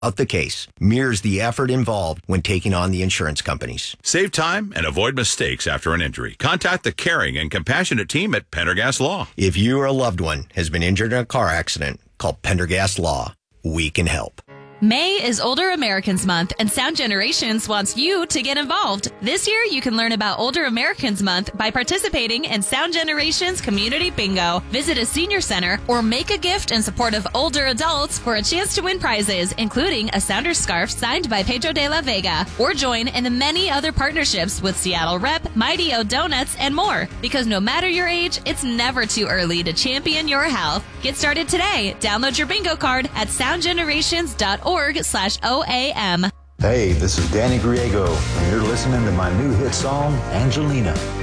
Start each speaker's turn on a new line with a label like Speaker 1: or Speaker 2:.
Speaker 1: Out the case mirrors the effort involved when taking on the insurance companies.
Speaker 2: Save time and avoid mistakes after an injury. Contact the caring and compassionate team at Pendergast Law.
Speaker 1: If you or a loved one has been injured in a car accident, call Pendergast Law. We can help.
Speaker 3: May is Older Americans Month, and Sound Generations wants you to get involved. This year, you can learn about Older Americans Month by participating in Sound Generations Community Bingo. Visit a senior center or make a gift in support of older adults for a chance to win prizes, including a Sounders scarf signed by Pedro de la Vega. Or join in the many other partnerships with Seattle Rep, Mighty O Donuts, and more. Because no matter your age, it's never too early to champion your health. Get started today. Download your bingo card at soundgenerations.org/OAM.
Speaker 4: Hey, this is Danny Griego, and you're listening to my new hit song, Angelina.